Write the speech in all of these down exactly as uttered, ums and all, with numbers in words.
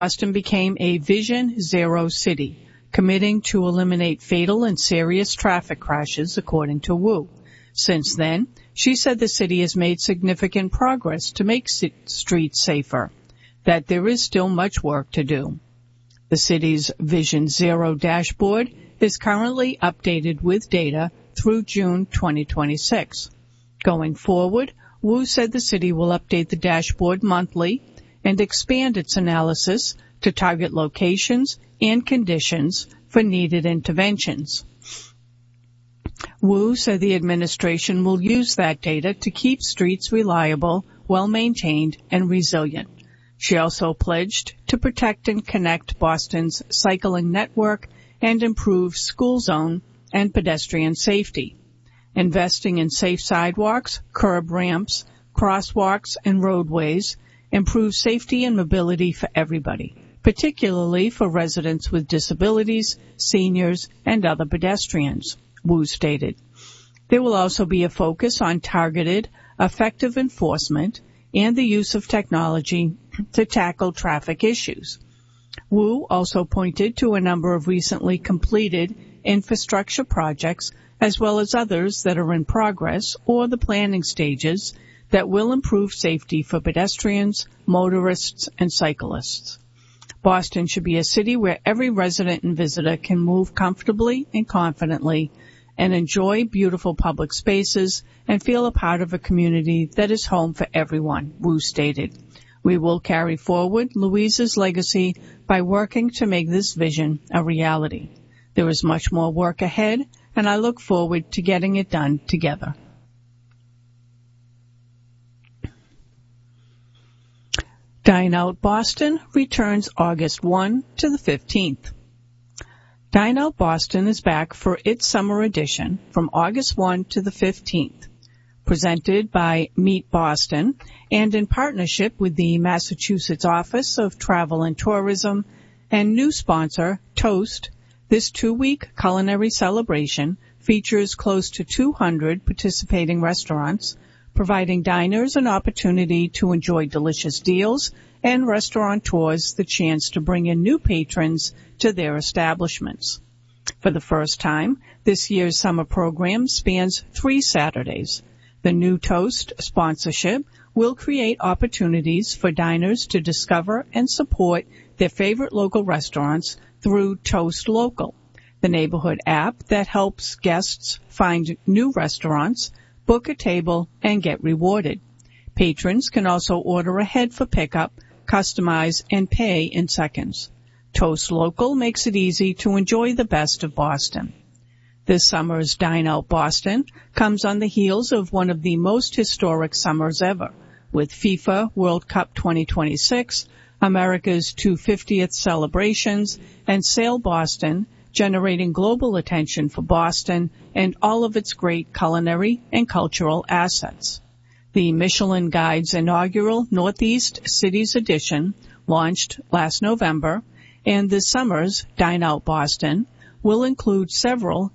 Boston became a Vision Zero city, committing to eliminate fatal and serious traffic crashes, according to Wu. Since then, she said the city has made significant progress to make streets safer, that there is still much work to do. The city's Vision Zero dashboard is currently updated with data through June twenty twenty-six. Going forward, Wu said the city will update the dashboard monthly and expand its analysis to target locations and conditions for needed interventions. Wu said the administration will use that data to keep streets reliable, well-maintained, and resilient. She also pledged to protect and connect Boston's cycling network and improve school zone and pedestrian safety, investing in safe sidewalks, curb ramps, crosswalks, and roadways, improve safety and mobility for everybody, particularly for residents with disabilities, seniors, and other pedestrians, Wu stated. There will also be a focus on targeted, effective enforcement and the use of technology to tackle traffic issues. Wu also pointed to a number of recently completed infrastructure projects as well as others that are in progress or the planning stages that will improve safety for pedestrians, motorists, and cyclists. Boston should be a city where every resident and visitor can move comfortably and confidently and enjoy beautiful public spaces and feel a part of a community that is home for everyone, Wu stated. We will carry forward Louise's legacy by working to make this vision a reality. There is much more work ahead, and I look forward to getting it done together. Dine Out Boston returns August first to the fifteenth. Dine Out Boston is back for its summer edition from August first to the fifteenth. Presented by Meet Boston and in partnership with the Massachusetts Office of Travel and Tourism and new sponsor, Toast, this two-week culinary celebration features close to two hundred participating restaurants, providing diners an opportunity to enjoy delicious deals and restaurateurs the chance to bring in new patrons to their establishments. For the first time, this year's summer program spans three Saturdays. The new Toast sponsorship will create opportunities for diners to discover and support their favorite local restaurants through Toast Local, the neighborhood app that helps guests find new restaurants, book a table, and get rewarded. Patrons can also order ahead for pickup, customize, and pay in seconds. Toast Local makes it easy to enjoy the best of Boston. This summer's Dine Out Boston comes on the heels of one of the most historic summers ever, with FIFA World Cup twenty twenty-six, America's two hundred fiftieth celebrations, and Sail Boston, generating global attention for Boston and all of its great culinary and cultural assets. The Michelin Guide's inaugural Northeast Cities edition launched last November, and this summer's Dine Out Boston will include several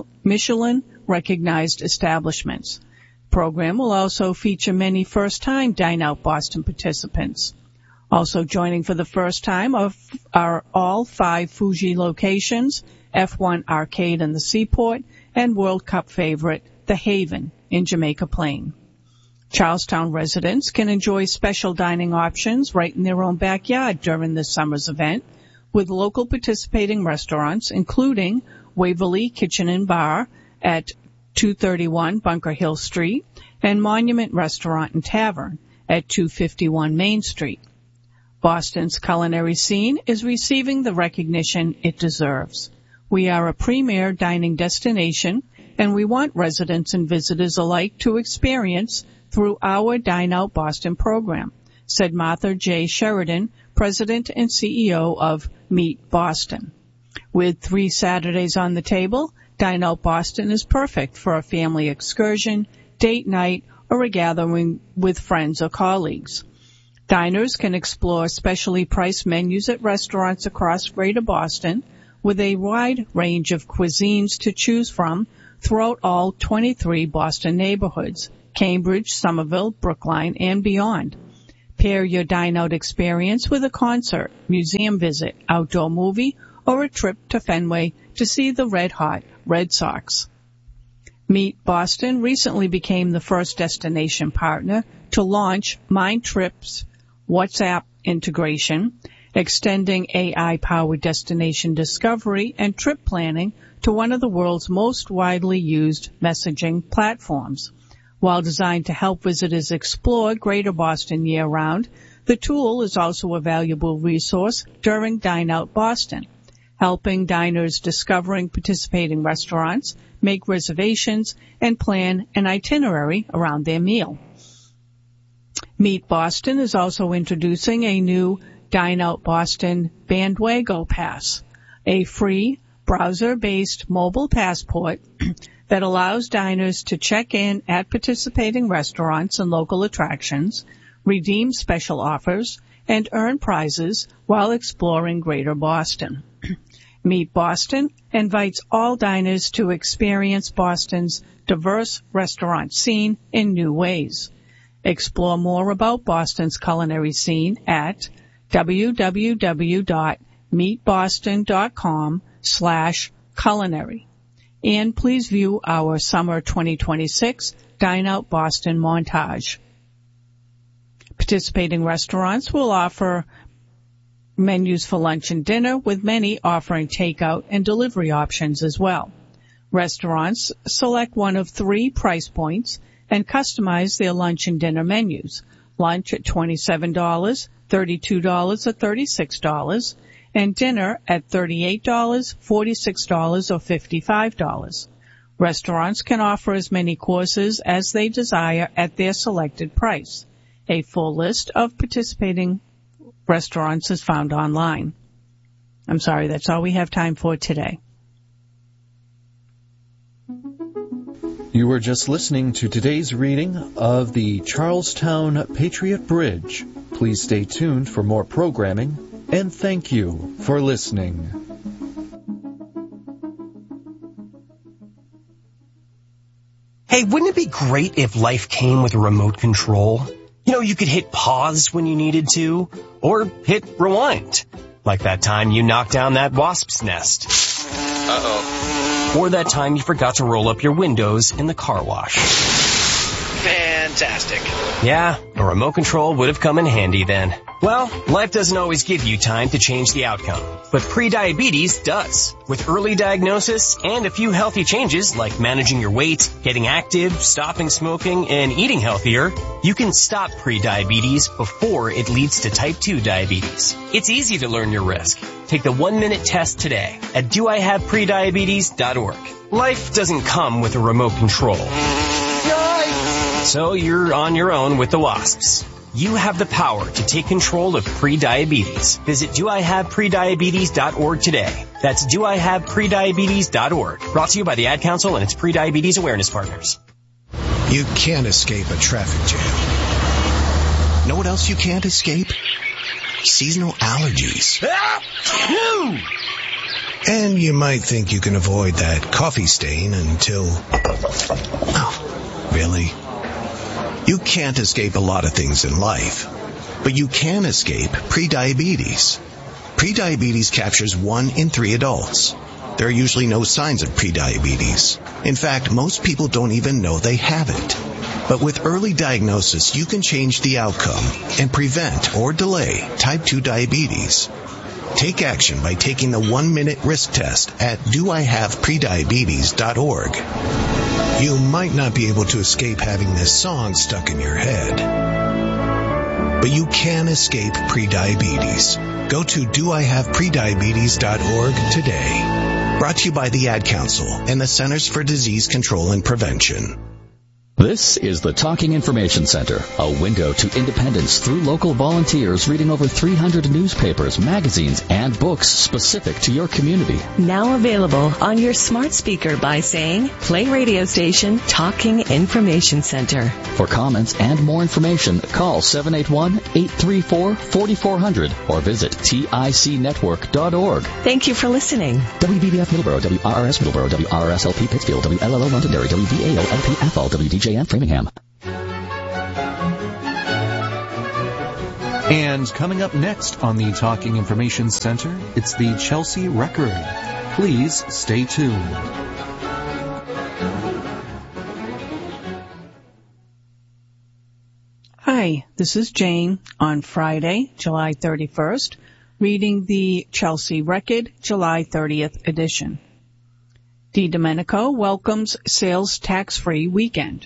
Michelin-recognized establishments. The program will also feature many first-time Dine Out Boston participants. Also joining for the first time are, are all five Fuji locations, F one Arcade in the Seaport, and World Cup favorite, The Haven in Jamaica Plain. Charlestown residents can enjoy special dining options right in their own backyard during this summer's event, with local participating restaurants, including Waverly Kitchen and Bar at two thirty-one Bunker Hill Street and Monument Restaurant and Tavern at two fifty-one Main Street. Boston's culinary scene is receiving the recognition it deserves. We are a premier dining destination, and we want residents and visitors alike to experience through our Dine Out Boston program, said Martha J. Sheridan, President and C E O of Meet Boston. With three Saturdays on the table, Dine Out Boston is perfect for a family excursion, date night, or a gathering with friends or colleagues. Diners can explore specially priced menus at restaurants across Greater Boston with a wide range of cuisines to choose from throughout all twenty-three Boston neighborhoods, Cambridge, Somerville, Brookline, and beyond. Pair your dine-out experience with a concert, museum visit, outdoor movie, or a trip to Fenway to see the red-hot Red Sox. Meet Boston recently became the first destination partner to launch Mindtrip's WhatsApp integration, extending A I-powered destination discovery and trip planning to one of the world's most widely used messaging platforms. While designed to help visitors explore Greater Boston year-round, the tool is also a valuable resource during Dine Out Boston, helping diners discovering participating restaurants, make reservations, and plan an itinerary around their meal. Meet Boston is also introducing a new Dine Out Boston Bandwago Pass, a free browser-based mobile passport that allows diners to check in at participating restaurants and local attractions, redeem special offers, and earn prizes while exploring Greater Boston. Meet Boston invites all diners to experience Boston's diverse restaurant scene in new ways. Explore more about Boston's culinary scene at www.meetboston.com slash culinary. And please view our Summer twenty twenty-six Dine Out Boston montage. Participating restaurants will offer menus for lunch and dinner, with many offering takeout and delivery options as well. Restaurants select one of three price points and customize their lunch and dinner menus. Lunch at twenty-seven dollars, thirty-two dollars, or thirty-six dollars, and dinner at thirty-eight dollars, forty-six dollars, or fifty-five dollars. Restaurants can offer as many courses as they desire at their selected price. A full list of participating restaurants is found online. I'm sorry, that's all we have time for today. You were just listening to today's reading of the Charlestown Patriot Bridge. Please stay tuned for more programming, and thank you for listening. Hey, wouldn't it be great if life came with a remote control? You know, you could hit pause when you needed to, or hit rewind. Like that time you knocked down that wasp's nest. Uh-oh. Or that time you forgot to roll up your windows in the car wash. Fantastic. Yeah, a remote control would have come in handy then. Well, life doesn't always give you time to change the outcome, but prediabetes does. With early diagnosis and a few healthy changes like managing your weight, getting active, stopping smoking, and eating healthier, you can stop prediabetes before it leads to type two diabetes. It's easy to learn your risk. Take the one-minute test today at do I have prediabetes dot org. Life doesn't come with a remote control. So you're on your own with the wasps. You have the power to take control of prediabetes. Visit do I have prediabetes dot org today. That's do I have prediabetes dot org. Brought to you by the Ad Council and its Prediabetes Awareness Partners. You can't escape a traffic jam. Know what else you can't escape? Seasonal allergies. And you might think you can avoid that coffee stain until... Oh, really? You can't escape a lot of things in life, but you can escape prediabetes. Prediabetes captures one in three adults. There are usually no signs of prediabetes. In fact, most people don't even know they have it. But with early diagnosis, you can change the outcome and prevent or delay type two diabetes. Take action by taking the one-minute risk test at do I have prediabetes dot org. You might not be able to escape having this song stuck in your head, but you can escape prediabetes. Go to do I have prediabetes dot org today. Brought to you by the Ad Council and the Centers for Disease Control and Prevention. This is the Talking Information Center, a window to independence through local volunteers reading over three hundred newspapers, magazines, and books specific to your community. Now available on your smart speaker by saying, play radio station Talking Information Center. For comments and more information, call seven eight one, eight three four, four four zero zero or visit tic network dot org. Thank you for listening. W B B F Middleborough, W R R S Middleborough, W R R S L P Pittsfield, W L L O Londonderry, W V A O L P F L, W D J and Framingham. And coming up next on the Talking Information Center, it's the Chelsea Record. Please stay tuned. Hi, this is Jane on Friday, July thirty-first, reading the Chelsea Record, July thirtieth edition. DiDomenico welcomes sales tax-free weekend.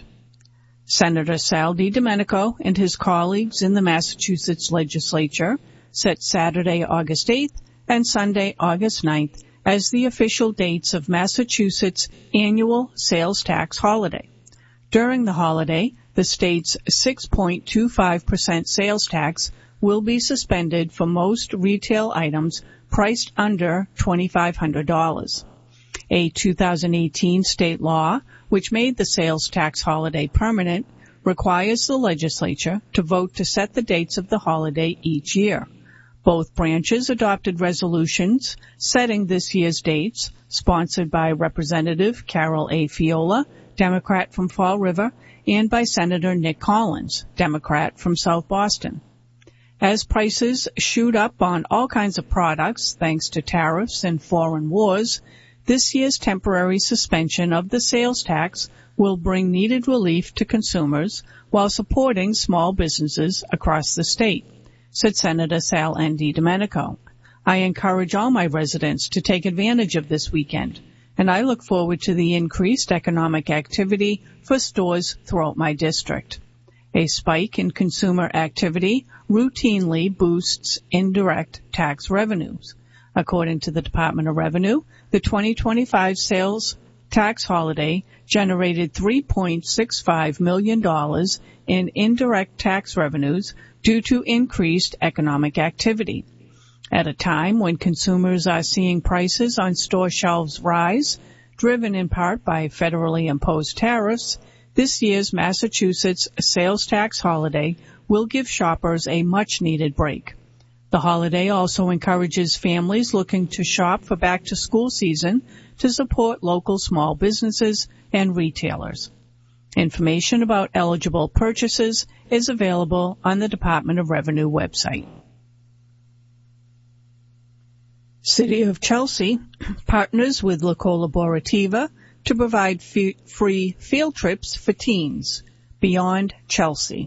Senator Sal DiDomenico and his colleagues in the Massachusetts legislature set Saturday, August eighth and Sunday, August ninth as the official dates of Massachusetts' annual sales tax holiday. During the holiday, the state's six point two five percent sales tax will be suspended for most retail items priced under twenty-five hundred dollars. A two thousand eighteen state law, which made the sales tax holiday permanent, requires the legislature to vote to set the dates of the holiday each year. Both branches adopted resolutions setting this year's dates, sponsored by Representative Carol A. Fiola, Democrat from Fall River, and by Senator Nick Collins, Democrat from South Boston. As prices shoot up on all kinds of products thanks to tariffs and foreign wars, this year's temporary suspension of the sales tax will bring needed relief to consumers while supporting small businesses across the state, said Senator Sal DiDomenico. I encourage all my residents to take advantage of this weekend, and I look forward to the increased economic activity for stores throughout my district. A spike in consumer activity routinely boosts indirect tax revenues. According to the Department of Revenue, the twenty twenty-five sales tax holiday generated three point six five million dollars in indirect tax revenues due to increased economic activity. At a time when consumers are seeing prices on store shelves rise, driven in part by federally imposed tariffs, this year's Massachusetts sales tax holiday will give shoppers a much-needed break. The holiday also encourages families looking to shop for back-to-school season to support local small businesses and retailers. Information about eligible purchases is available on the Department of Revenue website. City of Chelsea partners with La Collaborativa to provide f- free field trips for teens beyond Chelsea.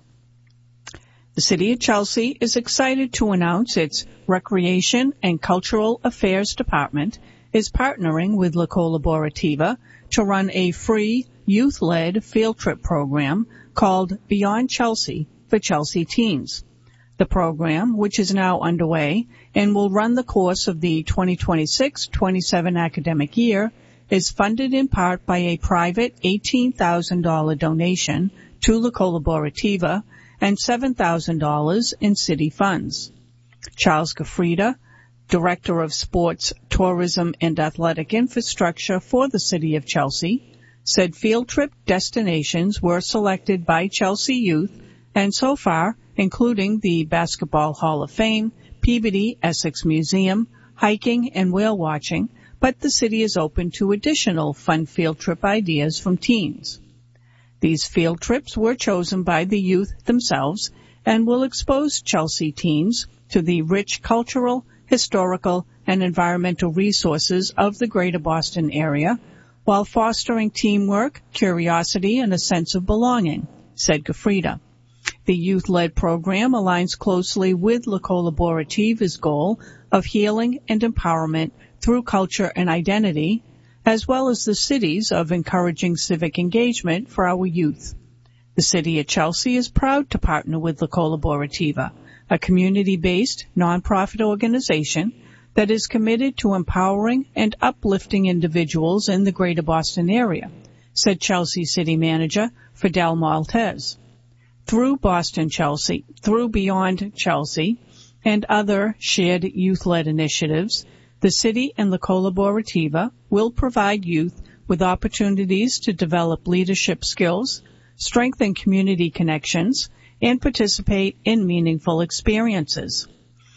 The City of Chelsea is excited to announce its Recreation and Cultural Affairs Department is partnering with La Collaborativa to run a free youth-led field trip program called Beyond Chelsea for Chelsea teens. The program, which is now underway and will run the course of the twenty twenty-six twenty-seven academic year, is funded in part by a private eighteen thousand dollars donation to La Collaborativa and seven thousand dollars in city funds. Charles Gafrida, Director of Sports, Tourism, and Athletic Infrastructure for the City of Chelsea, said field trip destinations were selected by Chelsea youth, and so far, including the Basketball Hall of Fame, Peabody Essex Museum, hiking, and whale watching, but the city is open to additional fun field trip ideas from teens. These field trips were chosen by the youth themselves and will expose Chelsea teens to the rich cultural, historical, and environmental resources of the greater Boston area while fostering teamwork, curiosity, and a sense of belonging, said Gafrida. The youth-led program aligns closely with La Collaborativa's goal of healing and empowerment through culture and identity, as well as the city's of encouraging civic engagement for our youth. The City of Chelsea is proud to partner with La Collaborativa, a community-based, nonprofit organization that is committed to empowering and uplifting individuals in the greater Boston area, said Chelsea City Manager Fidel Maltez. Through Boston Chelsea, through Beyond Chelsea, and other shared youth-led initiatives, the city and La Collaborativa will provide youth with opportunities to develop leadership skills, strengthen community connections, and participate in meaningful experiences.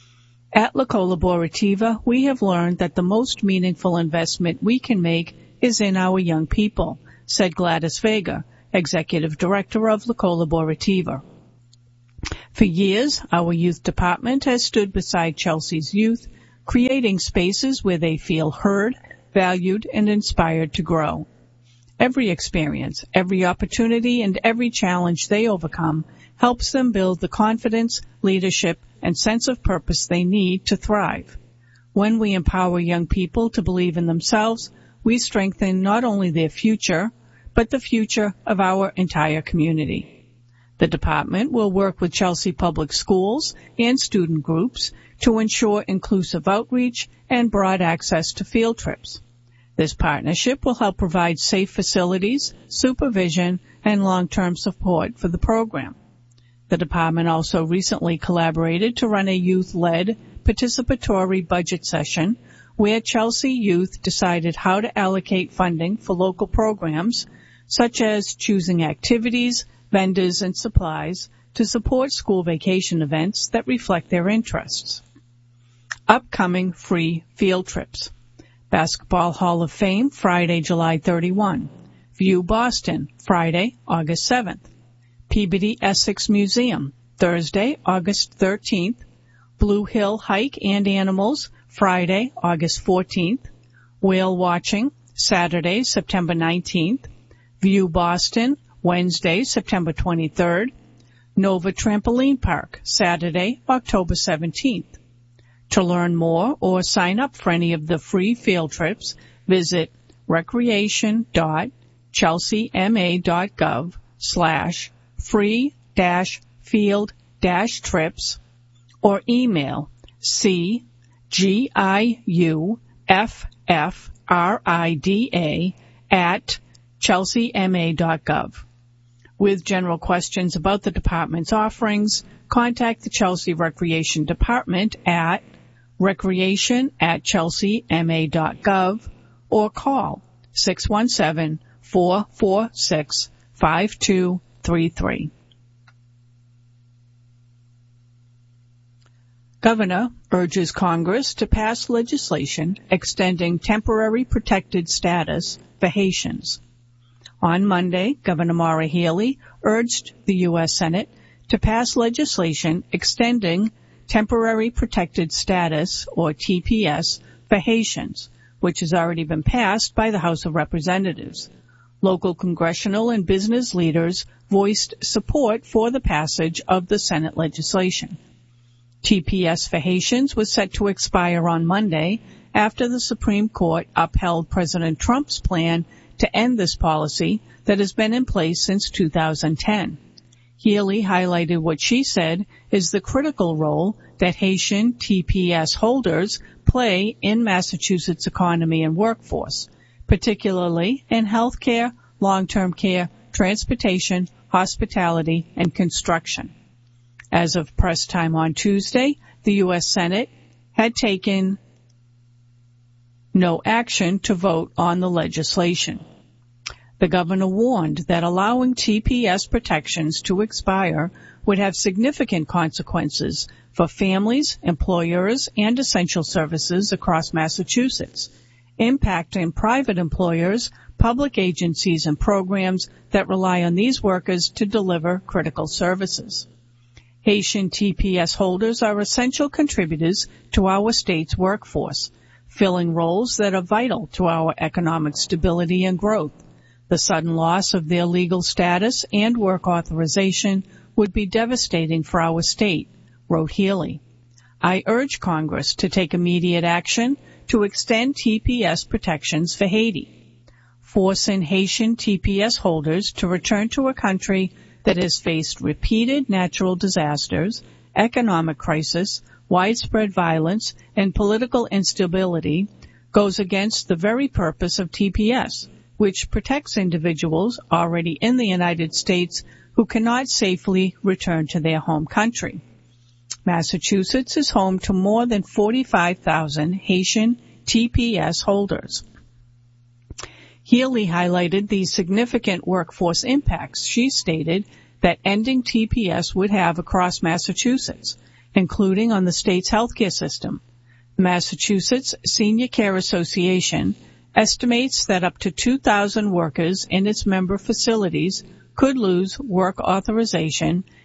At La Collaborativa, we have learned that the most meaningful investment we can make is in our young people, said Gladys Vega, Executive Director of La Collaborativa. For years, our youth department has stood beside Chelsea's youth, creating spaces where they feel heard, valued, and inspired to grow. Every experience, every opportunity, and every challenge they overcome helps them build the confidence, leadership, and sense of purpose they need to thrive. When we empower young people to believe in themselves, we strengthen not only their future, but the future of our entire community. The department will work with Chelsea Public Schools and student groups to ensure inclusive outreach and broad access to field trips. This partnership will help provide safe facilities, supervision, and long-term support for the program. The department also recently collaborated to run a youth-led participatory budget session where Chelsea youth decided how to allocate funding for local programs, such as choosing activities, vendors, and supplies to support school vacation events that reflect their interests. Upcoming free field trips. Basketball Hall of Fame, Friday, July thirty-first. View Boston, Friday, August seventh. Peabody Essex Museum, Thursday, August thirteenth. Blue Hill Hike and Animals, Friday, August fourteenth. Whale Watching, Saturday, September nineteenth. View Boston, Wednesday, September twenty-third. Nova Trampoline Park, Saturday, October seventeenth. To learn more or sign up for any of the free field trips, visit recreation.chelseama.gov slash free dash field dash trips or email c g i u f f r i d a at chelseama dot gov. With general questions about the department's offerings, contact the Chelsea Recreation Department at recreation at chelseama dot gov or call six one seven, four four six, five two three three. Governor urges Congress to pass legislation extending temporary protected status for Haitians. On Monday, Governor Maura Healey urged the U S Senate to pass legislation extending temporary protected status, or T P S, for Haitians, which has already been passed by the House of Representatives. Local congressional and business leaders voiced support for the passage of the Senate legislation. T P S for Haitians was set to expire on Monday after the Supreme Court upheld President Trump's plan to end this policy that has been in place since two thousand ten. Healey highlighted what she said is the critical role that Haitian T P S holders play in Massachusetts' economy and workforce, particularly in healthcare, long-term care, transportation, hospitality, and construction. As of press time on Tuesday, the U S Senate had taken no action to vote on the legislation. The governor warned that allowing T P S protections to expire would have significant consequences for families, employers, and essential services across Massachusetts, impacting private employers, public agencies, and programs that rely on these workers to deliver critical services. Haitian T P S holders are essential contributors to our state's workforce, filling roles that are vital to our economic stability and growth. The sudden loss of their legal status and work authorization would be devastating for our state, wrote Healey. I urge Congress to take immediate action to extend T P S protections for Haiti, forcing Haitian T P S holders to return to a country that has faced repeated natural disasters, economic crisis, widespread violence, and political instability goes against the very purpose of T P S, which protects individuals already in the United States who cannot safely return to their home country. Massachusetts is home to more than forty-five thousand Haitian T P S holders. Healey highlighted the significant workforce impacts she stated that ending T P S would have across Massachusetts, including on the state's healthcare system. The Massachusetts Senior Care Association estimates that up to two thousand workers in its member facilities could lose work authorization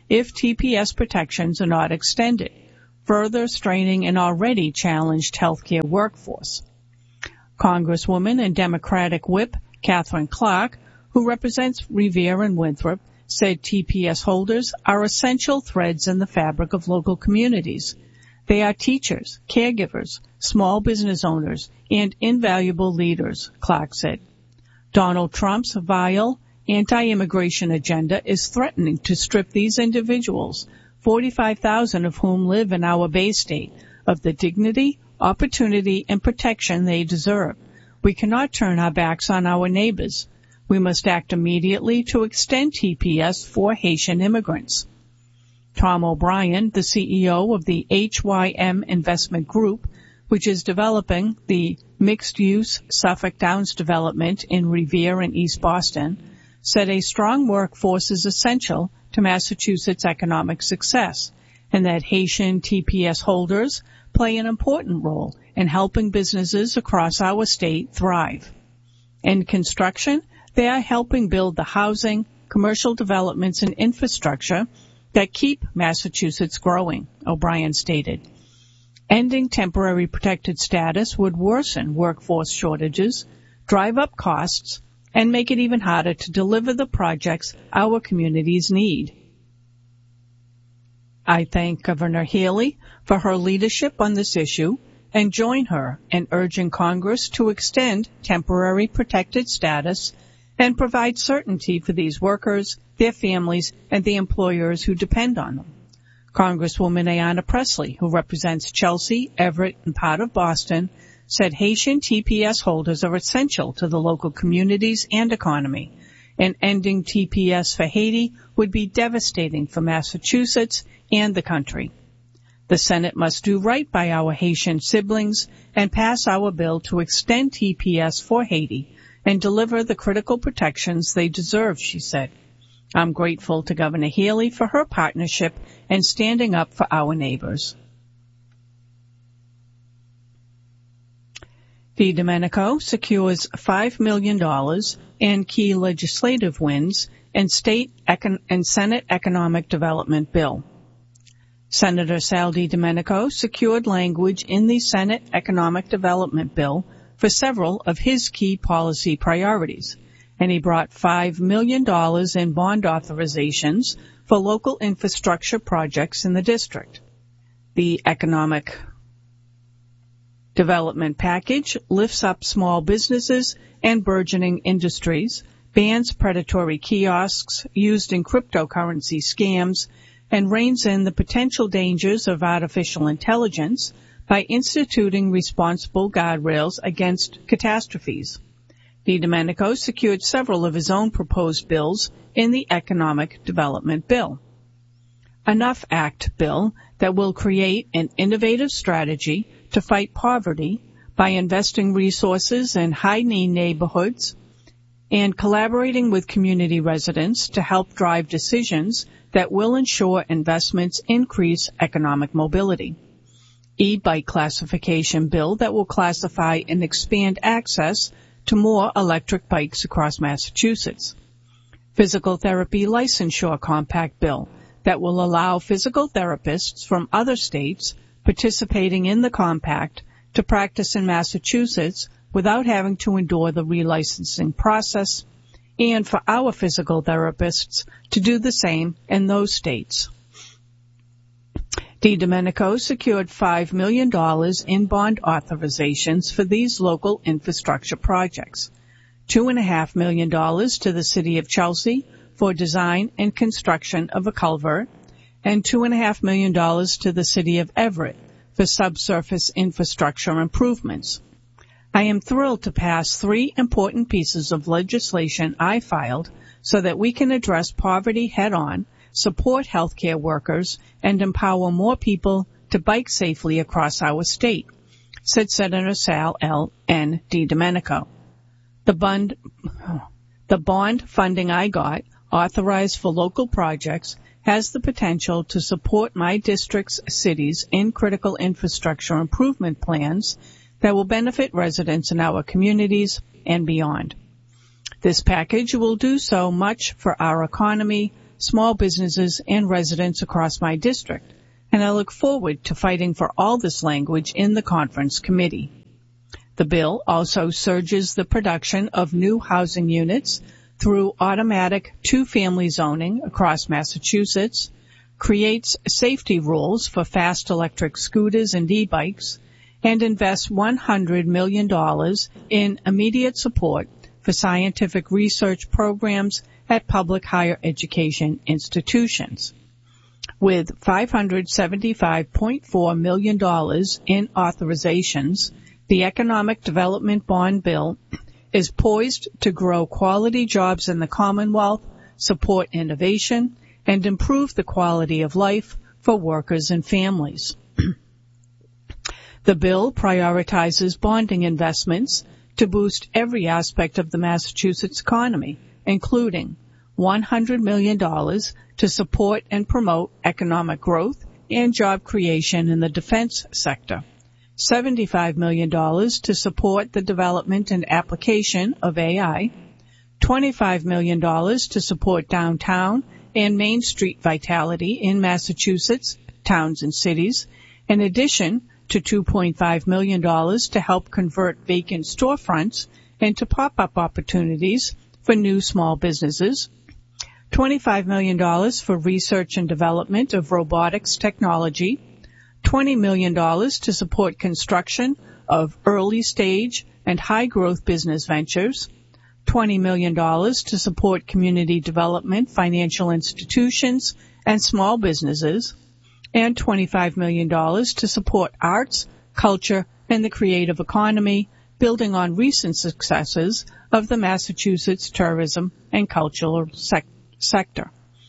if T P S protections are not extended, further straining an already challenged healthcare workforce. Congresswoman and Democratic Whip Catherine Clark, who represents Revere and Winthrop, said T P S holders are essential threads in the fabric of local communities. They are teachers, caregivers, small business owners, and invaluable leaders, Clark said. Donald Trump's vile anti-immigration agenda is threatening to strip these individuals, forty-five thousand of whom live in our Bay State, of the dignity, opportunity, and protection they deserve. We cannot turn our backs on our neighbors. We must act immediately to extend T P S for Haitian immigrants. Tom O'Brien, the C E O of the H Y M Investment Group, which is developing the mixed-use Suffolk Downs development in Revere and East Boston, said a strong workforce is essential to Massachusetts' economic success, and that Haitian T P S holders play an important role in helping businesses across our state thrive. In construction, they are helping build the housing, commercial developments, and infrastructure that keep Massachusetts growing, O'Brien stated. Ending temporary protected status would worsen workforce shortages, drive up costs, and make it even harder to deliver the projects our communities need. I thank Governor Healey for her leadership on this issue and join her in urging Congress to extend temporary protected status and provide certainty for these workers, their families, and the employers who depend on them. Congresswoman Ayanna Pressley, who represents Chelsea, Everett, and part of Boston, said Haitian T P S holders are essential to the local communities and economy, and ending T P S for Haiti would be devastating for Massachusetts and the country. The Senate must do right by our Haitian siblings and pass our bill to extend T P S for Haiti and deliver the critical protections they deserve, she said. I'm grateful to Governor Healey for her partnership and standing up for our neighbors. DiDomenico secures five million dollars in key legislative wins in state econ- and Senate economic development bill. Senator Sal DiDomenico secured language in the Senate economic development bill for several of his key policy priorities, and he brought five million dollars in bond authorizations for local infrastructure projects in the district. The economic development package lifts up small businesses and burgeoning industries, bans predatory kiosks used in cryptocurrency scams, and reins in the potential dangers of artificial intelligence by instituting responsible guardrails against catastrophes. DiDomenico secured several of his own proposed bills in the Economic Development Bill. Enough Act bill that will create an innovative strategy to fight poverty by investing resources in high-need neighborhoods and collaborating with community residents to help drive decisions that will ensure investments increase economic mobility. E-bike classification bill that will classify and expand access to more electric bikes across Massachusetts. Physical therapy licensure compact bill that will allow physical therapists from other states participating in the compact to practice in Massachusetts without having to endure the relicensing process, and for our physical therapists to do the same in those states. DiDomenico secured five million dollars in bond authorizations for these local infrastructure projects, two point five million dollars to the City of Chelsea for design and construction of a culvert, and two point five million dollars to the City of Everett for subsurface infrastructure improvements. I am thrilled to pass three important pieces of legislation I filed so that we can address poverty head-on, support healthcare workers, and empower more people to bike safely across our state, said Senator Sal L. N. DiDomenico. The bond, the bond funding I got, authorized for local projects, has the potential to support my district's cities in critical infrastructure improvement plans that will benefit residents in our communities and beyond. This package will do so much for our economy, small businesses, and residents across my district, and I look forward to fighting for all this language in the conference committee. The bill also surges the production of new housing units through automatic two-family zoning across Massachusetts, creates safety rules for fast electric scooters and e-bikes, and invests one hundred million dollars in immediate support for scientific research programs at public higher education institutions. With five hundred seventy-five point four million dollars in authorizations, the Economic Development Bond Bill is poised to grow quality jobs in the Commonwealth, support innovation, and improve the quality of life for workers and families. The bill prioritizes bonding investments to boost every aspect of the Massachusetts economy, including one hundred million dollars to support and promote economic growth and job creation in the defense sector, seventy-five million dollars to support the development and application of A I, twenty-five million dollars to support downtown and Main Street vitality in Massachusetts, towns and cities, in addition to two point five million dollars to help convert vacant storefronts into pop-up opportunities for new small businesses, twenty-five million dollars for research and development of robotics technology, twenty million dollars to support construction of early-stage and high-growth business ventures, twenty million dollars to support community development, financial institutions, and small businesses, and twenty-five million dollars to support arts, culture, and the creative economy, building on recent successes of the Massachusetts tourism and cultural sec- sector.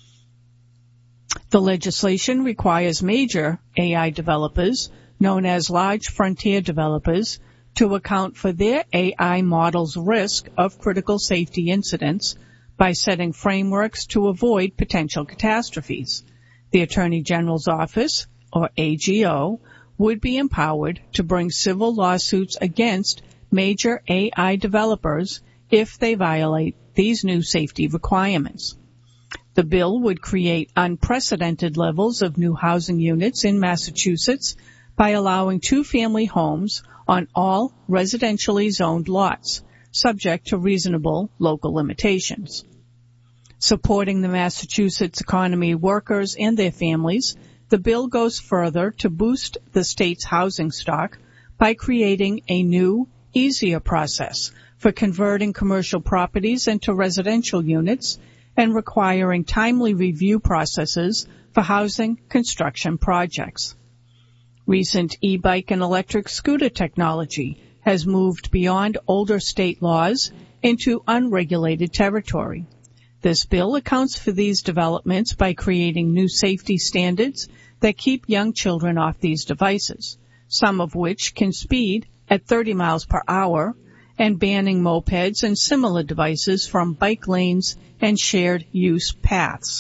The legislation requires major A I developers, known as large frontier developers, to account for their A I models' risk of critical safety incidents by setting frameworks to avoid potential catastrophes. The Attorney General's Office, or A G O, would be empowered to bring civil lawsuits against major A I developers if they violate these new safety requirements. The bill would create unprecedented levels of new housing units in Massachusetts by allowing two-family homes on all residentially zoned lots, subject to reasonable local limitations. Supporting the Massachusetts economy, workers, and their families, the bill goes further to boost the state's housing stock by creating a new, easier process for converting commercial properties into residential units and requiring timely review processes for housing construction projects. Recent e-bike and electric scooter technology has moved beyond older state laws into unregulated territory. This bill accounts for these developments by creating new safety standards that keep young children off these devices, some of which can speed at thirty miles per hour, and banning mopeds and similar devices from bike lanes and shared use paths.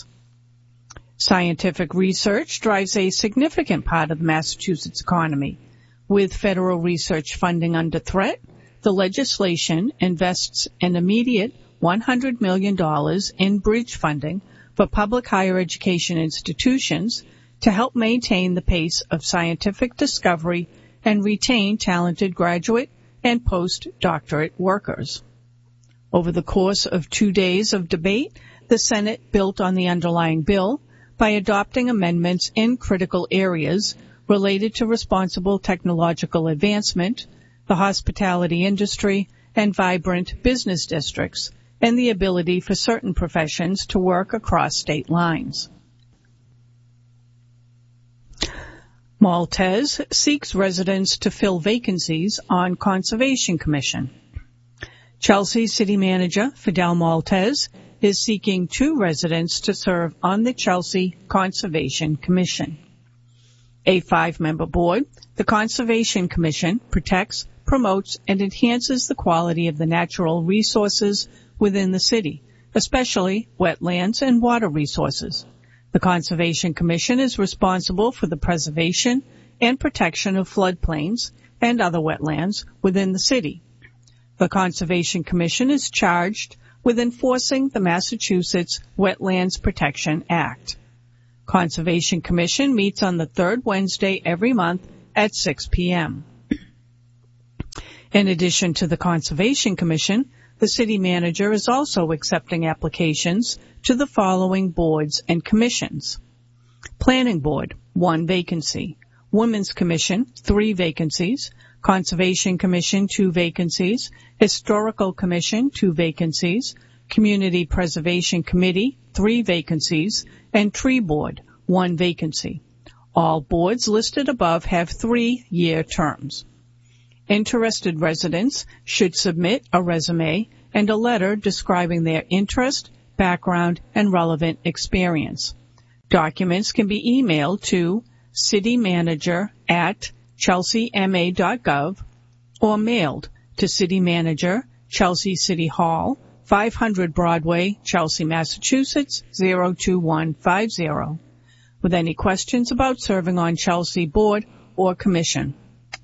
Scientific research drives a significant part of the Massachusetts economy. With federal research funding under threat, the legislation invests an immediate one hundred million dollars in bridge funding for public higher education institutions to help maintain the pace of scientific discovery and retain talented graduate and postdoctorate workers. Over the course of two days of debate, the Senate built on the underlying bill by adopting amendments in critical areas related to responsible technological advancement, the hospitality industry, and vibrant business districts, and the ability for certain professions to work across state lines. Maltese seeks residents to fill vacancies on Conservation Commission. Chelsea City Manager Fidel Maltese is seeking two residents to serve on the Chelsea Conservation Commission. A five-member board, the Conservation Commission protects, promotes, and enhances the quality of the natural resources within the city, especially wetlands and water resources. The Conservation Commission is responsible for the preservation and protection of floodplains and other wetlands within the city. The Conservation Commission is charged with enforcing the Massachusetts Wetlands Protection Act. Conservation Commission meets on the third Wednesday every month at six p.m. In addition to the Conservation Commission, the city manager is also accepting applications to the following boards and commissions. Planning Board, one vacancy. Women's Commission, three vacancies. Conservation Commission, two vacancies. Historical Commission, two vacancies. Community Preservation Committee, three vacancies. And Tree Board, one vacancy. All boards listed above have three-year terms. Interested residents should submit a resume and a letter describing their interest, background, and relevant experience. Documents can be emailed to citymanager at chelsea m a dot gov or mailed to City Manager, Chelsea City Hall, five hundred Broadway, Chelsea, Massachusetts, zero two one five zero. With any questions about serving on Chelsea Board or Commission.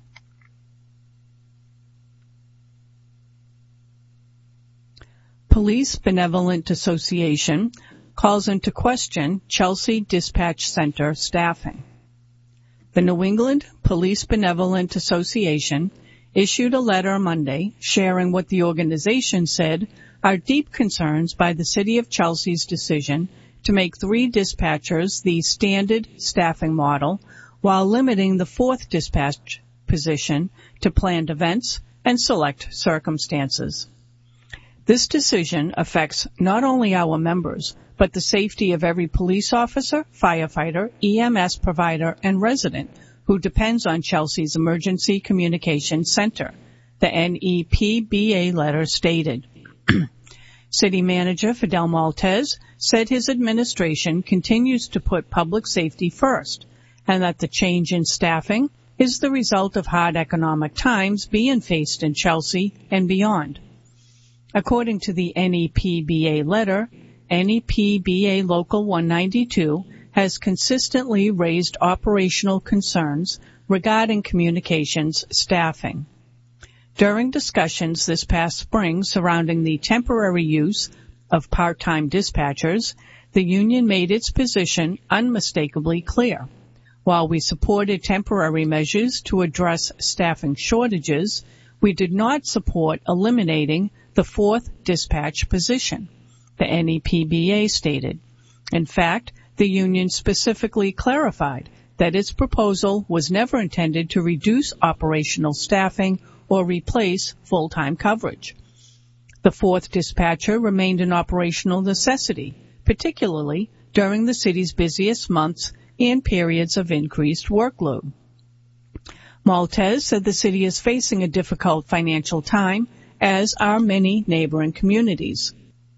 Police Benevolent Association calls into question Chelsea Dispatch Center staffing. The New England Police Benevolent Association issued a letter Monday sharing what the organization said are deep concerns by the City of Chelsea's decision to make three dispatchers the standard staffing model while limiting the fourth dispatch position to planned events and select circumstances. This decision affects not only our members, but the safety of every police officer, firefighter, E M S provider, and resident who depends on Chelsea's Emergency Communications Center, the N E P B A letter stated. City Manager Fidel Maltez said his administration continues to put public safety first, and that the change in staffing is the result of hard economic times being faced in Chelsea and beyond. According to the N E P B A letter, N E P B A Local one ninety-two has consistently raised operational concerns regarding communications staffing. During discussions this past spring surrounding the temporary use of part-time dispatchers, the union made its position unmistakably clear. While we supported temporary measures to address staffing shortages, we did not support eliminating the fourth dispatch position, the N E P B A stated. In fact, the union specifically clarified that its proposal was never intended to reduce operational staffing or replace full-time coverage. The fourth dispatcher remained an operational necessity, particularly during the city's busiest months and periods of increased workload. Maltez said the city is facing a difficult financial time, as are many neighboring communities.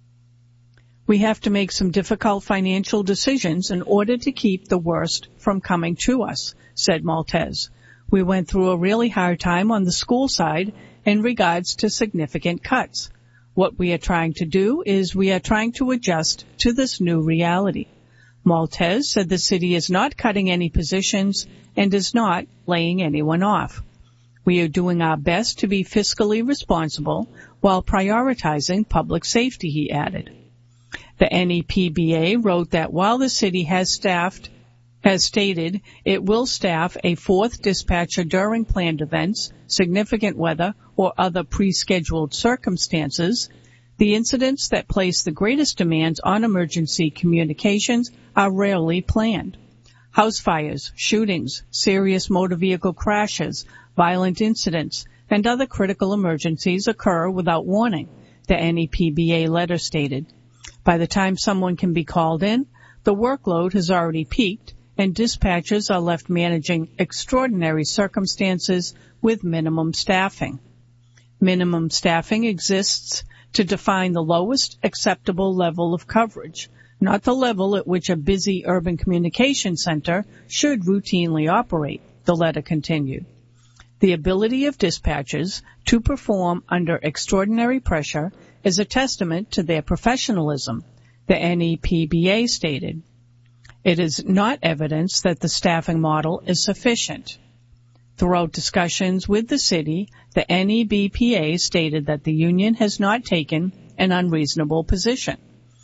We have to make some difficult financial decisions in order to keep the worst from coming to us, said Maltez. We went through a really hard time on the school side in regards to significant cuts. What we are trying to do is we are trying to adjust to this new reality. Maltez said the city is not cutting any positions and is not laying anyone off. We are doing our best to be fiscally responsible while prioritizing public safety, he added. The N E P B A wrote that while the city has staffed, has stated it will staff a fourth dispatcher during planned events, significant weather, or other pre-scheduled circumstances, the incidents that place the greatest demands on emergency communications are rarely planned. House fires, shootings, serious motor vehicle crashes, violent incidents, and other critical emergencies occur without warning, the N E P B A letter stated. By the time someone can be called in, the workload has already peaked, and dispatchers are left managing extraordinary circumstances with minimum staffing. Minimum staffing exists to define the lowest acceptable level of coverage, not the level at which a busy urban communication center should routinely operate, the letter continued. The ability of dispatchers to perform under extraordinary pressure is a testament to their professionalism, the N E P B A stated. It is not evidence that the staffing model is sufficient. Throughout discussions with the city, the N E B P A stated that the union has not taken an unreasonable position.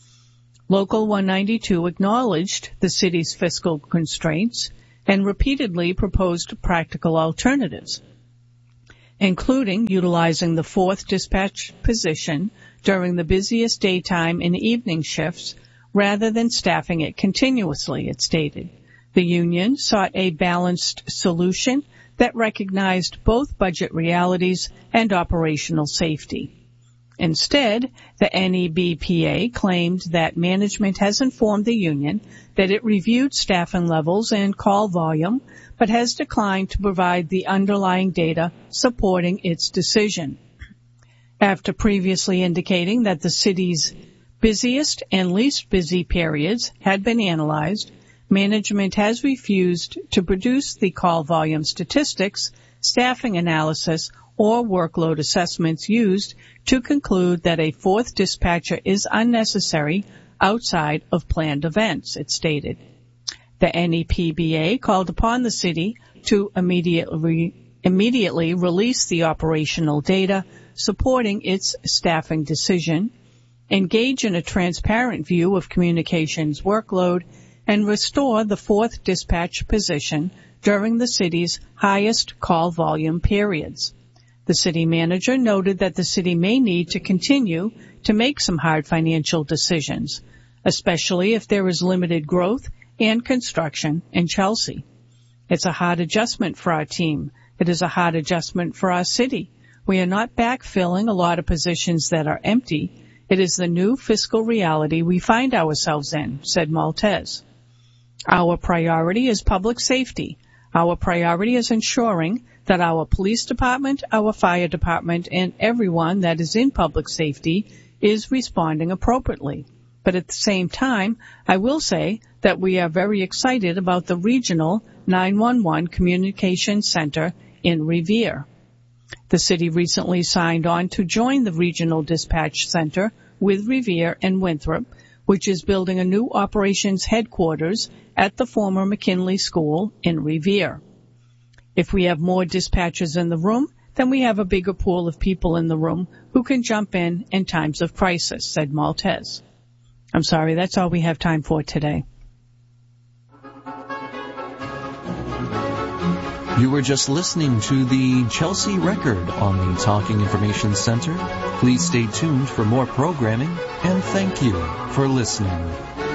Local one ninety-two acknowledged the city's fiscal constraints and repeatedly proposed practical alternatives, including utilizing the fourth dispatch position during the busiest daytime and evening shifts rather than staffing it continuously, it stated. The union sought a balanced solution that recognized both budget realities and operational safety. Instead, the N E B P A claimed that management has informed the union that it reviewed staffing levels and call volume, but has declined to provide the underlying data supporting its decision. After previously indicating that the city's busiest and least busy periods had been analyzed, management has refused to produce the call volume statistics, staffing analysis, or workload assessments used to conclude that a fourth dispatcher is unnecessary outside of planned events, it stated. The N E P B A called upon the city to immediately, immediately release the operational data supporting its staffing decision, engage in a transparent view of communications workload, and restore the fourth dispatch position during the city's highest call volume periods. The city manager noted that the city may need to continue to make some hard financial decisions, especially if there is limited growth and construction in Chelsea. It's a hard adjustment for our team. It is a hard adjustment for our city. We are not backfilling a lot of positions that are empty. It is the new fiscal reality we find ourselves in, said Maltese. Our priority is public safety. Our priority is ensuring that our police department, our fire department, and everyone that is in public safety is responding appropriately. But at the same time, I will say that we are very excited about the regional nine one one communication center in Revere. The city recently signed on to join the regional dispatch center with Revere and Winthrop, which is building a new operations headquarters at the former McKinley School in Revere. If we have more dispatchers in the room, then we have a bigger pool of people in the room who can jump in in times of crisis, said Maltese. I'm sorry, that's all we have time for today. You were just listening to the Chelsea Record on the Talking Information Center. Please stay tuned for more programming, and thank you for listening.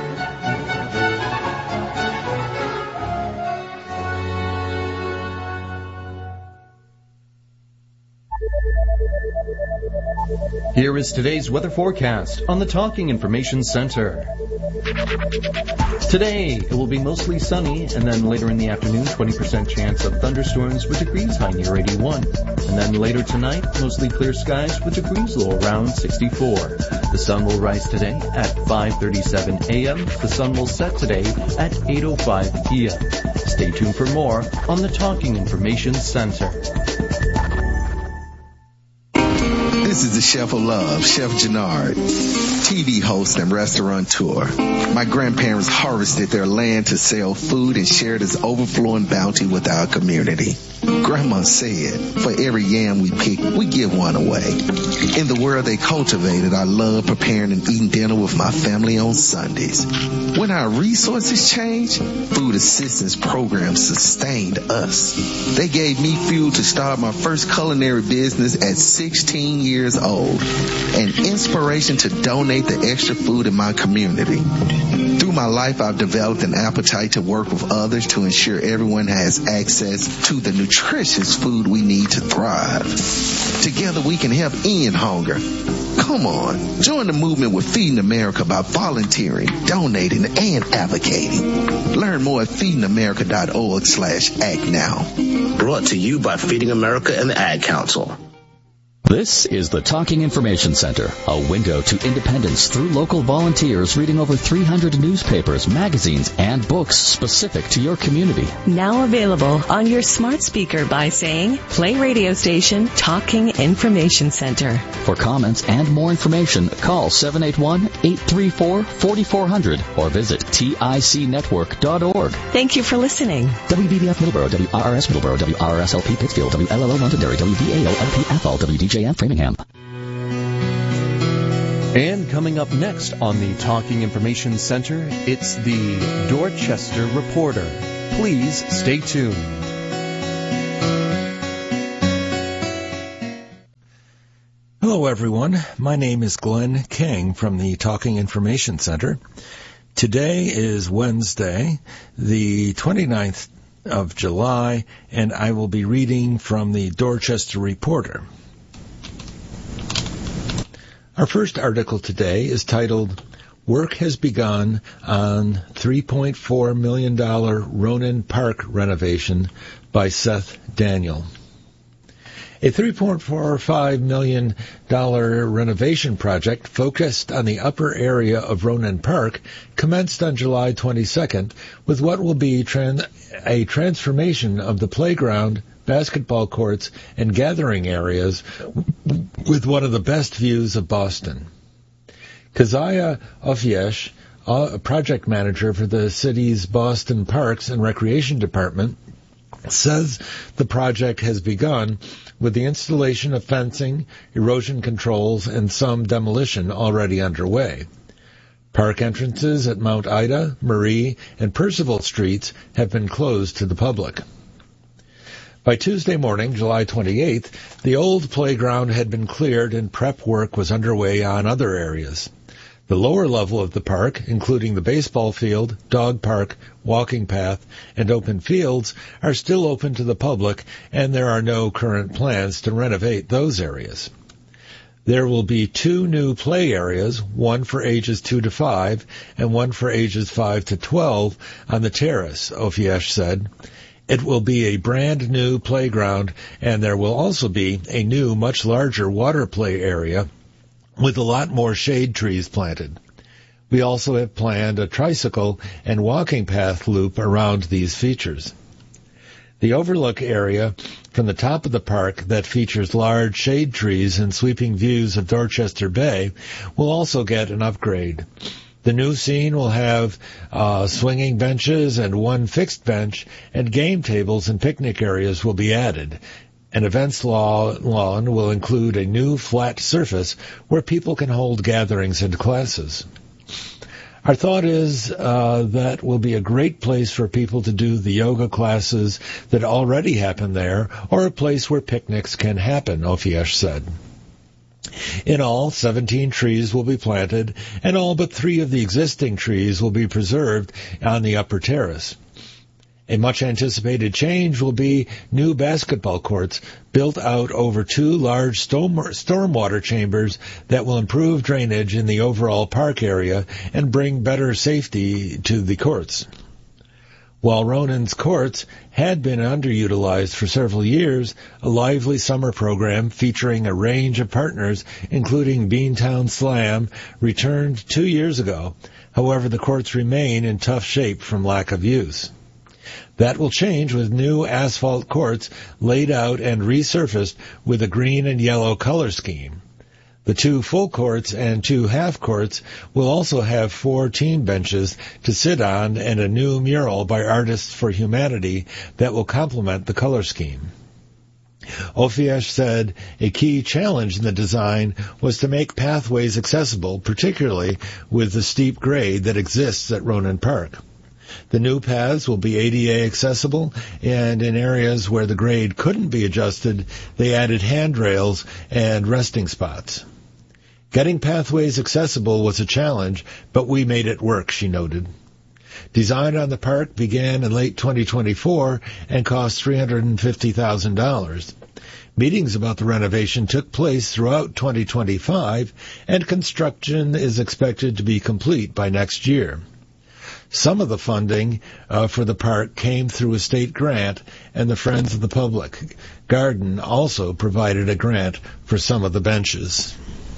Here is today's weather forecast on the Talking Information Center. Today, it will be mostly sunny, and then later in the afternoon, twenty percent chance of thunderstorms with degrees high near eighty-one. And then later tonight, mostly clear skies with degrees low around sixty-four. The sun will rise today at five thirty-seven a.m. The sun will set today at eight oh five p.m. Stay tuned for more on the Talking Information Center. This is the Chef of Love, Chef Jannard, T V host and restaurateur. My grandparents harvested their land to sell food and share this overflowing bounty with our community. Grandma said, for every yam we pick, we give one away. In the world they cultivated, I love preparing and eating dinner with my family on Sundays. When our resources changed, food assistance programs sustained us. They gave me fuel to start my first culinary business at sixteen years old, and inspiration to donate the extra food in my community. Through my life, I've developed an appetite to work with others to ensure everyone has access to the nutritious food we need to thrive. Together we can help end hunger. Come on, join the movement with Feeding America by volunteering, donating, and advocating. Learn more at feedingamerica.org slash act now. Brought to you by Feeding America and the Ad Council. This is the Talking Information Center, a window to independence through local volunteers reading over three hundred newspapers, magazines, and books specific to your community. Now available on your smart speaker by saying, play radio station Talking Information Center. For comments and more information, call seven eight one, eight three four, four four zero zero or visit tic network dot org. Thank you for listening. W B B F Middleborough, W R R S Middleborough, W R R S L P Pittsfield, W L L O Londonderry, W B A O L P Athol, W D J F Framingham. And coming up next on the Talking Information Center, it's the Dorchester Reporter. Please stay tuned. Hello, everyone. My name is Glenn King from the Talking Information Center. Today is Wednesday, the twenty-ninth of July, and I will be reading from the Dorchester Reporter. Our first article today is titled, Work Has Begun on three point four million dollars Ronan Park Renovation by Seth Daniel. A three point four five million dollars renovation project focused on the upper area of Ronan Park commenced on July twenty-second with what will be tran- a transformation of the playground, basketball courts, and gathering areas with one of the best views of Boston. Keziah Ofiesh, a project manager for the city's Boston Parks and Recreation Department, says the project has begun with the installation of fencing, erosion controls, and some demolition already underway. Park entrances at Mount Ida, Marie, and Percival Streets have been closed to the public. By Tuesday morning, July twenty-eighth, the old playground had been cleared and prep work was underway on other areas. The lower level of the park, including the baseball field, dog park, walking path, and open fields, are still open to the public, and there are no current plans to renovate those areas. There will be two new play areas, one for ages two to five and one for ages five to twelve, on the terrace, Ofiesh said. It will be a brand new playground, and there will also be a new, much larger water play area with a lot more shade trees planted. We also have planned a tricycle and walking path loop around these features. The overlook area from the top of the park that features large shade trees and sweeping views of Dorchester Bay will also get an upgrade. The new scene will have uh, swinging benches and one fixed bench, and game tables and picnic areas will be added. An events lawn will include a new flat surface where people can hold gatherings and classes. Our thought is uh, that will be a great place for people to do the yoga classes that already happen there, or a place where picnics can happen, Ofiesh said. In all, seventeen trees will be planted, and all but three of the existing trees will be preserved on the upper terrace. A much-anticipated change will be new basketball courts built out over two large storm- stormwater chambers that will improve drainage in the overall park area and bring better safety to the courts. While Ronan's courts had been underutilized for several years, a lively summer program featuring a range of partners, including Beantown Slam, returned two years ago. However, the courts remain in tough shape from lack of use. That will change with new asphalt courts laid out and resurfaced with a green and yellow color scheme. The two full courts and two half courts will also have four team benches to sit on and a new mural by Artists for Humanity that will complement the color scheme. Ofiesh said a key challenge in the design was to make pathways accessible, particularly with the steep grade that exists at Ronan Park. The new paths will be A D A accessible, and in areas where the grade couldn't be adjusted, they added handrails and resting spots. Getting pathways accessible was a challenge, but we made it work, she noted. Design on the park began in late twenty twenty-four and cost three hundred fifty thousand dollars. Meetings about the renovation took place throughout twenty twenty-five, and construction is expected to be complete by next year. Some of the funding uh, for the park came through a state grant, and the Friends of the Public Garden also provided a grant for some of the benches.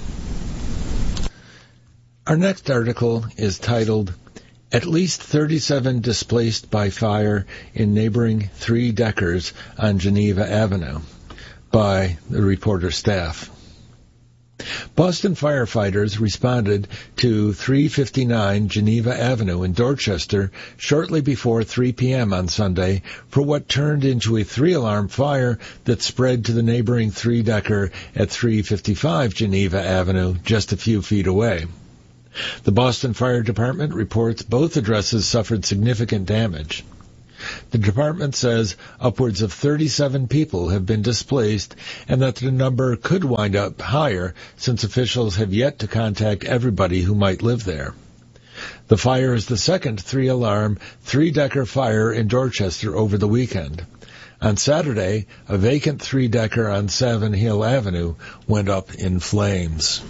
Our next article is titled, At least thirty-seven Displaced by Fire in Neighboring Three Deckers on Geneva Avenue, by the reporter staff. Boston firefighters responded to three fifty-nine Geneva Avenue in Dorchester shortly before three p.m. on Sunday for what turned into a three-alarm fire that spread to the neighboring three-decker at three fifty-five Geneva Avenue, just a few feet away. The Boston Fire Department reports both addresses suffered significant damage. The department says upwards of thirty-seven people have been displaced and that the number could wind up higher since officials have yet to contact everybody who might live there. The fire is the second three-alarm, three-decker fire in Dorchester over the weekend. On Saturday, a vacant three-decker on Savin Hill Avenue went up in flames.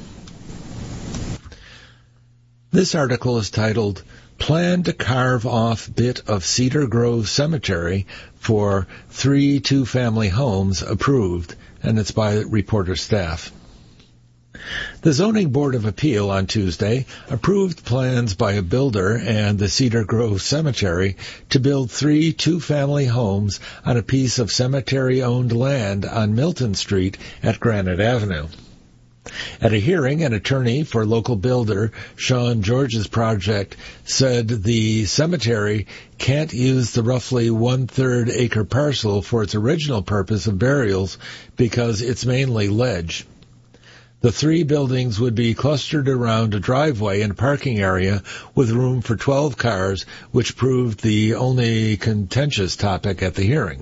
This article is titled, Plan to carve off bit of Cedar Grove Cemetery for three two-family homes approved, and it's by reporter staff. The Zoning Board of Appeal on Tuesday approved plans by a builder and the Cedar Grove Cemetery to build three two-family homes on a piece of cemetery-owned land on Milton Street at Granite Avenue. At a hearing, an attorney for local builder Sean George's project said the cemetery can't use the roughly one-third acre parcel for its original purpose of burials because it's mainly ledge. The three buildings would be clustered around a driveway and parking area with room for twelve cars, which proved the only contentious topic at the hearing.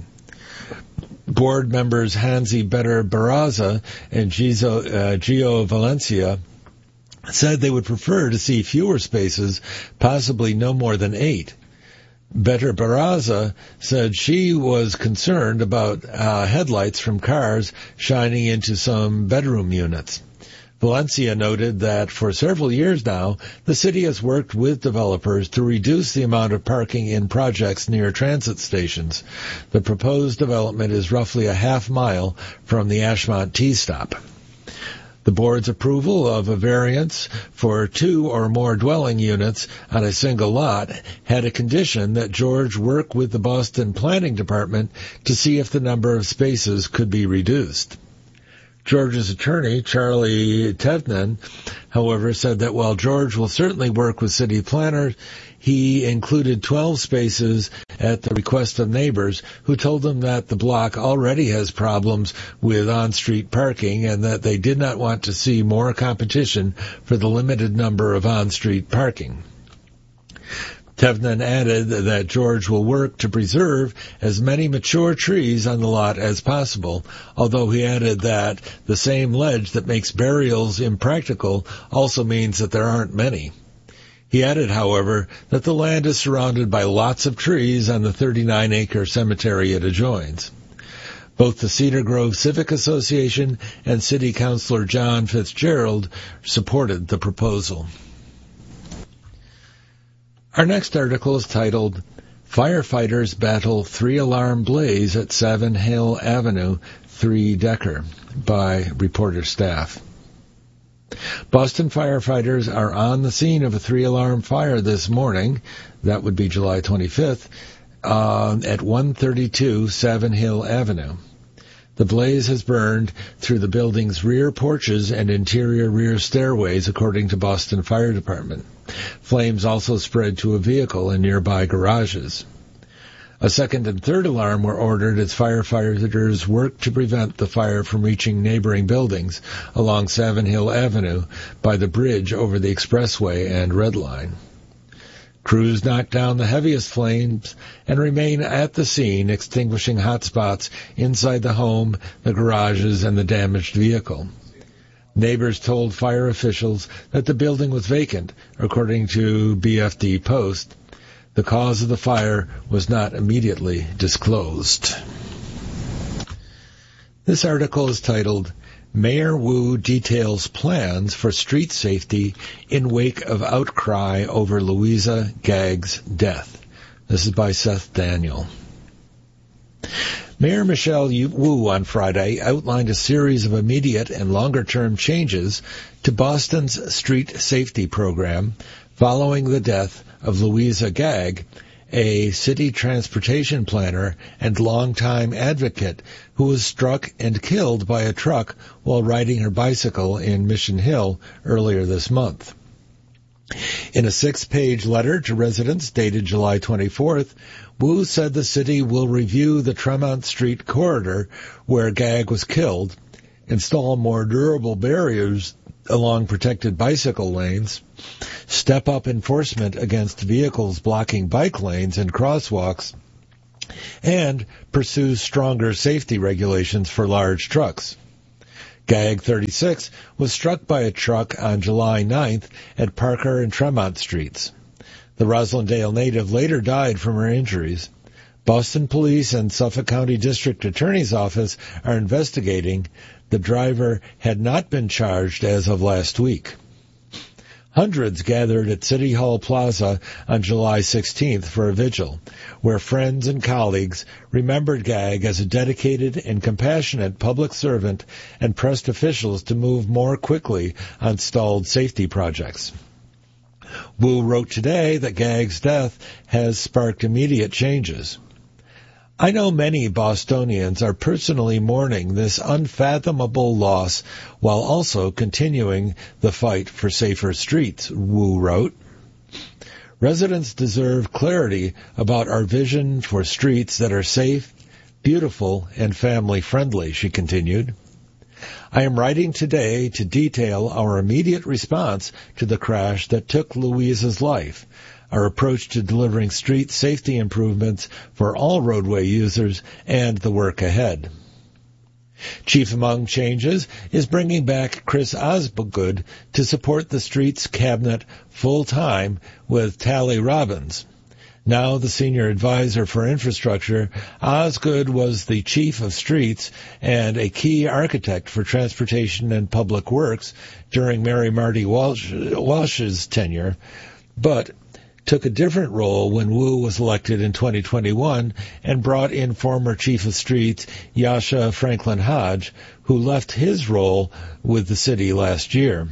Board members Hansi Better-Barraza and Gio, uh, Gio Valencia said they would prefer to see fewer spaces, possibly no more than eight. Better-Barraza said she was concerned about uh, headlights from cars shining into some bedroom units. Valencia noted that for several years now, the city has worked with developers to reduce the amount of parking in projects near transit stations. The proposed development is roughly a half mile from the Ashmont T-stop. The board's approval of a variance for two or more dwelling units on a single lot had a condition that George work with the Boston Planning Department to see if the number of spaces could be reduced. George's attorney, Charlie Tevnan, however, said that while George will certainly work with city planners, he included twelve spaces at the request of neighbors who told him that the block already has problems with on-street parking and that they did not want to see more competition for the limited number of on-street parking. Tevnan added that George will work to preserve as many mature trees on the lot as possible, although he added that the same ledge that makes burials impractical also means that there aren't many. He added, however, that the land is surrounded by lots of trees on the thirty-nine acre cemetery it adjoins. Both the Cedar Grove Civic Association and City Councilor John Fitzgerald supported the proposal. Our next article is titled, Firefighters Battle Three-Alarm Blaze at Savin Hill Avenue, Three-Decker, by reporter staff. Boston firefighters are on the scene of a three-alarm fire this morning, that would be July twenty-fifth, uh, at one thirty-two Savin Hill Avenue. The blaze has burned through the building's rear porches and interior rear stairways, according to Boston Fire Department. Flames also spread to a vehicle in nearby garages. A second and third alarm were ordered as firefighters worked to prevent the fire from reaching neighboring buildings along Savin Hill Avenue by the bridge over the expressway and Red Line. Crews knocked down the heaviest flames and remain at the scene, extinguishing hot spots inside the home, the garages, and the damaged vehicle. Neighbors told fire officials that the building was vacant, according to B F D Post. The cause of the fire was not immediately disclosed. This article is titled, Mayor Wu Details Plans for Street Safety in Wake of Outcry Over Louisa Gagg's Death. This is by Seth Daniel. Mayor Michelle Wu on Friday outlined a series of immediate and longer-term changes to Boston's street safety program following the death of Louisa Gagg a city transportation planner and longtime advocate who was struck and killed by a truck while riding her bicycle in Mission Hill earlier this month. In a six-page letter to residents dated July twenty-fourth, Wu said the city will review the Tremont Street corridor where Gag was killed, install more durable barriers along protected bicycle lanes, step up enforcement against vehicles blocking bike lanes and crosswalks, and pursue stronger safety regulations for large trucks. Gag, thirty-six, was struck by a truck on July ninth at Parker and Tremont Streets. The Roslindale native later died from her injuries. Boston Police and Suffolk County District Attorney's Office are investigating. The driver had not been charged as of last week. Hundreds gathered at City Hall Plaza on July sixteenth for a vigil, where friends and colleagues remembered Gag as a dedicated and compassionate public servant and pressed officials to move more quickly on stalled safety projects. Wu wrote today that Gag's death has sparked immediate changes. I know many Bostonians are personally mourning this unfathomable loss while also continuing the fight for safer streets, Wu wrote. Residents deserve clarity about our vision for streets that are safe, beautiful, and family-friendly, she continued. I am writing today to detail our immediate response to the crash that took Louisa's life, our approach to delivering street safety improvements for all roadway users, and the work ahead. Chief among changes is bringing back Chris Osgood to support the Streets Cabinet full-time with Tally Robbins. Now the senior advisor for infrastructure, Osgood was the chief of streets and a key architect for transportation and public works during Mary Marty Walsh, Walsh's tenure, but took a different role when Wu was elected in twenty twenty-one and brought in former chief of streets Yasha Franklin Hodge, who left his role with the city last year.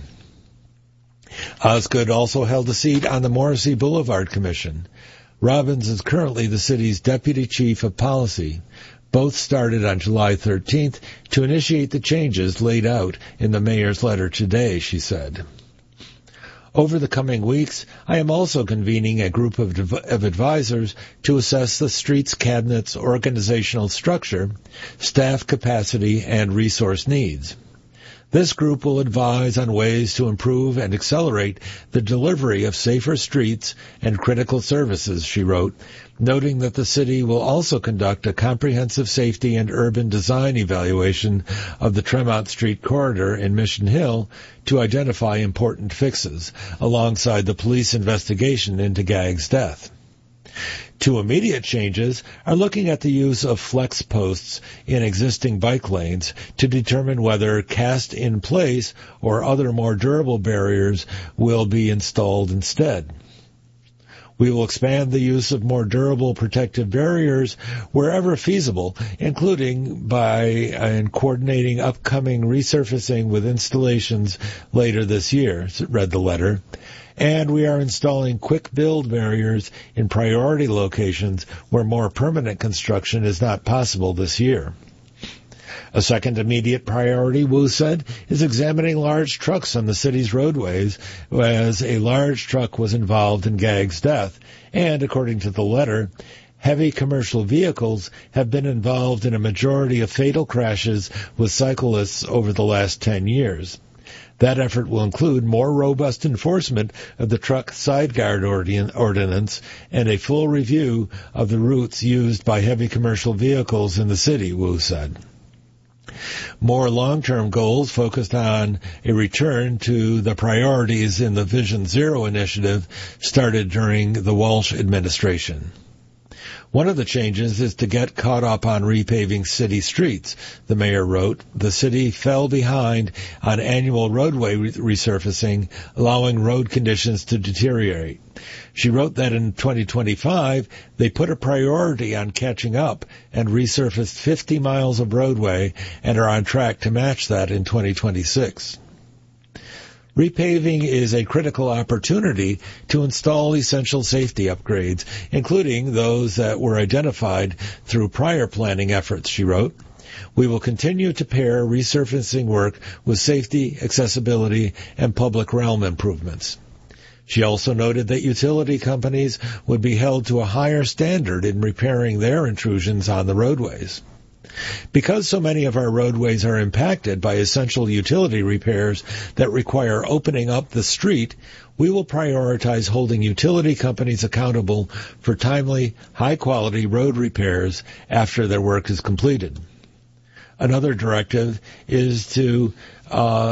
Osgood also held a seat on the Morrissey Boulevard Commission. Robbins is currently the city's deputy chief of policy. Both started on July thirteenth to initiate the changes laid out in the mayor's letter today, she said. Over the coming weeks, I am also convening a group of, of advisors to assess the Streets Cabinet's organizational structure, staff capacity, and resource needs. This group will advise on ways to improve and accelerate the delivery of safer streets and critical services, she wrote, noting that the city will also conduct a comprehensive safety and urban design evaluation of the Tremont Street corridor in Mission Hill to identify important fixes, alongside the police investigation into Gag's death. Two immediate changes are looking at the use of flex posts in existing bike lanes to determine whether cast in place or other more durable barriers will be installed instead. We will expand the use of more durable protective barriers wherever feasible, including by and coordinating upcoming resurfacing with installations later this year, read the letter. And we are installing quick-build barriers in priority locations where more permanent construction is not possible this year. A second immediate priority, Wu said, is examining large trucks on the city's roadways, as a large truck was involved in Gag's death, and, according to the letter, heavy commercial vehicles have been involved in a majority of fatal crashes with cyclists over the last ten years. That effort will include more robust enforcement of the truck side guard ordinance and a full review of the routes used by heavy commercial vehicles in the city, Wu said. More long-term goals focused on a return to the priorities in the Vision Zero initiative started during the Walsh administration. One of the changes is to get caught up on repaving city streets, the mayor wrote. The city fell behind on annual roadway resurfacing, allowing road conditions to deteriorate. She wrote that in twenty twenty-five, they put a priority on catching up and resurfaced fifty miles of roadway and are on track to match that in twenty twenty-six. Repaving is a critical opportunity to install essential safety upgrades, including those that were identified through prior planning efforts, she wrote. We will continue to pair resurfacing work with safety, accessibility, and public realm improvements. She also noted that utility companies would be held to a higher standard in repairing their intrusions on the roadways. Because so many of our roadways are impacted by essential utility repairs that require opening up the street, we will prioritize holding utility companies accountable for timely, high-quality road repairs after their work is completed. Another directive is to uh,